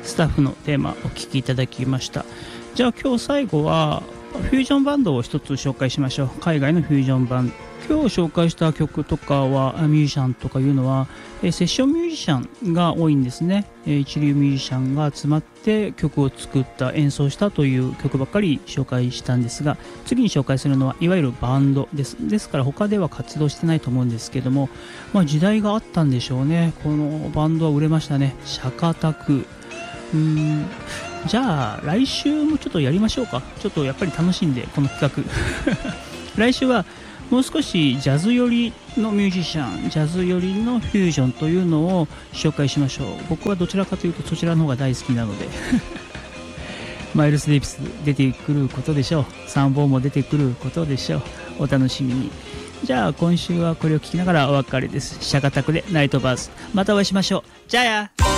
スタッフのテーマお聴きいただきました。じゃあ今日最後はフュージョンバンドを一つ紹介しましょう。海外のフュージョンバンド。今日紹介した曲とかはミュージシャンとかいうのはセッションミュージシャンが多いんですね。一流ミュージシャンが集まって曲を作った演奏したという曲ばっかり紹介したんですが、次に紹介するのはいわゆるバンドです。ですから他では活動してないと思うんですけども、時代があったんでしょうね。このバンドは売れましたね。シャカタク。じゃあ来週もちょっとやりましょうか。ちょっとやっぱり楽しんでこの企画来週はもう少しジャズ寄りのミュージシャン、ジャズ寄りのフュージョンというのを紹介しましょう。僕はどちらかというとそちらの方が大好きなのでマイルス・デイビス出てくることでしょう。サンボーも出てくることでしょう。お楽しみに。じゃあ今週はこれを聞きながらお別れです。シャカタクでナイトバース。またお会いしましょう。じゃあや。